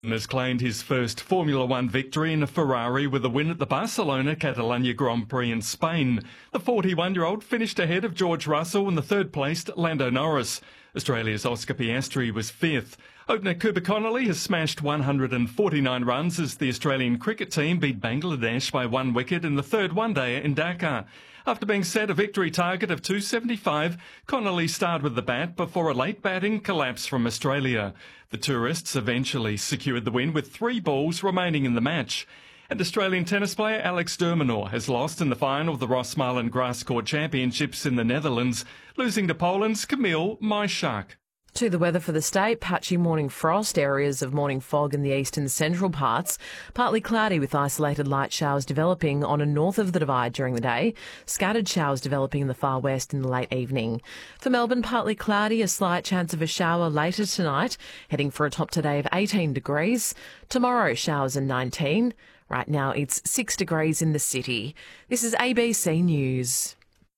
Has claimed his first Formula One victory in a Ferrari with a win at the Barcelona Catalunya Grand Prix in Spain. The 41-year-old finished ahead of George Russell and the third-placed Lando Norris. Australia's Oscar Piastri was fifth. Opener Cooper Connolly has smashed 149 runs as the Australian cricket team beat Bangladesh by 1 wicket in the third one-dayer in Dhaka. After being set a victory target of 275, Connolly starred with the bat before a late batting collapse from Australia. The tourists eventually secured the win with 3 balls remaining in the match. And Australian tennis player Alex de Minaur has lost in the final of the Rosmalen Grass Court Championships in the Netherlands, losing to Poland's Kamil Majchrzak. To the weather for the state, patchy morning frost, areas of morning fog in the east and central parts, partly cloudy with isolated light showers developing on and north of the Divide during the day, scattered showers developing in the far west in the late evening. For Melbourne, partly cloudy, a slight chance of a shower later tonight, heading for a top today of 18 degrees. Tomorrow, showers and 19. Right now, it's 6 degrees in the city. This is ABC News.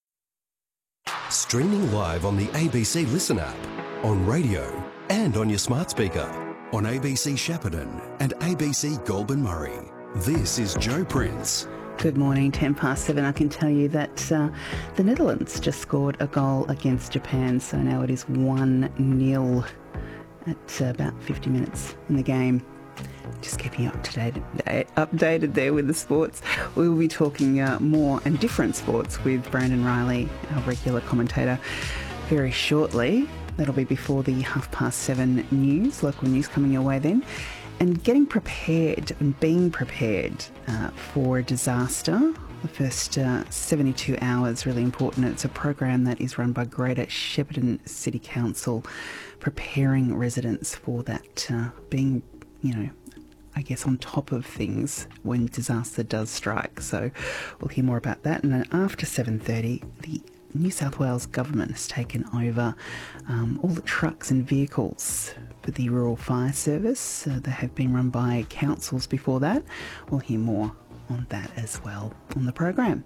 Streaming live on the ABC Listen app, on radio and on your smart speaker, on ABC Shepparton and ABC Goulburn Murray. This is Joe Prince. Good morning, 7:10. I can tell you that the Netherlands just scored a goal against Japan, so now it is 1-0 at about 50 minutes in the game. Just keeping you updated there with the sports. We will be talking more and different sports with Brandon Riley, our regular commentator, very shortly. That'll be before the 7:30 news, local news coming your way then. And getting prepared and being prepared for a disaster. The first 72 hours, really important. It's a program that is run by Greater Shepparton City Council, preparing residents for that, being, I guess, on top of things when disaster does strike. So we'll hear more about that. And then after 7:30, the New South Wales government has taken over all the trucks and vehicles for the Rural Fire Service. They have been run by councils before that. We'll hear more on that as well on the program.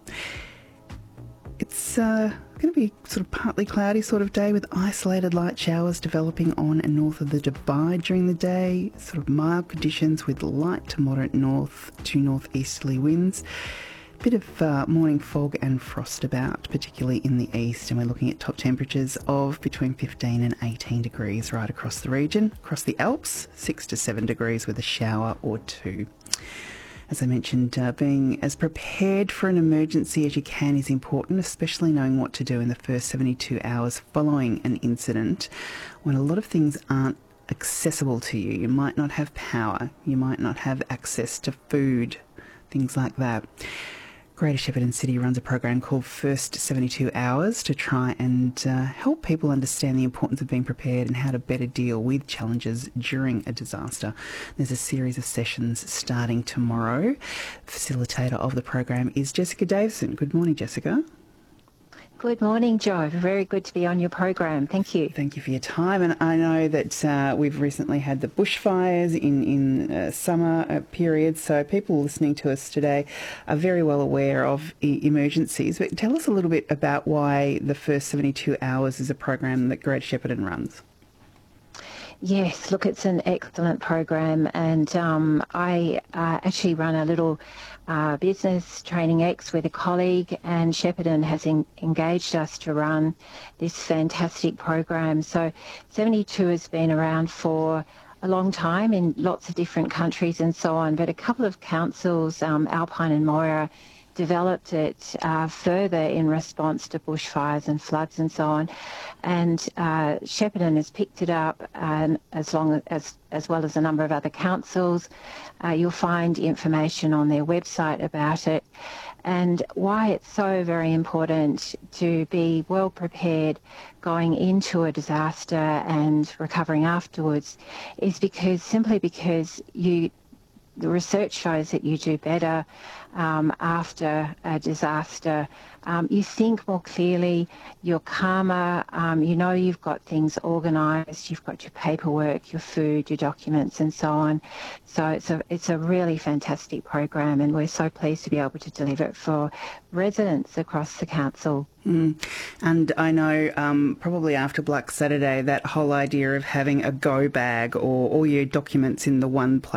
It's going to be sort of partly cloudy sort of day with isolated light showers developing on and north of the Divide during the day. Sort of mild conditions with light to moderate north to northeasterly winds. Bit of morning fog and frost about, particularly in the east, and we're looking at top temperatures of between 15 and 18 degrees right across the region. Across the Alps, 6 to 7 degrees with a shower or 2. As I mentioned, being as prepared for an emergency as you can is important, especially knowing what to do in the first 72 hours following an incident when a lot of things aren't accessible to you. You might not have power, you might not have access to food, things like that. Greater Shepparton City runs a program called First 72 Hours to try and help people understand the importance of being prepared and how to better deal with challenges during a disaster. There's a series of sessions starting tomorrow. Facilitator of the program is Jessica Davison. Good morning, Jessica. Good morning, Joe. Very good to be on your program. Thank you. Thank you for your time. And I know that we've recently had the bushfires in summer period, so people listening to us today are very well aware of emergencies. But tell us a little bit about why the First 72 Hours is a program that Greater Shepparton runs. Yes, look, it's an excellent program, and I actually run a little business, Training X, with a colleague, and Shepparton has engaged us to run this fantastic program. So 72 has been around for a long time in lots of different countries and so on, but a couple of councils, Alpine and Moira, developed it further in response to bushfires and floods and so on. And Shepparton has picked it up as well as a number of other councils. You'll find information on their website about it. And why it's so very important to be well prepared going into a disaster and recovering afterwards is simply because you the research shows that you do better after a disaster. You think more clearly, you're calmer, you know you've got things organised, you've got your paperwork, your food, your documents and so on. So it's a really fantastic program, and we're so pleased to be able to deliver it for residents across the council. And I know probably after Black Saturday, that whole idea of having a go bag or all your documents in the one place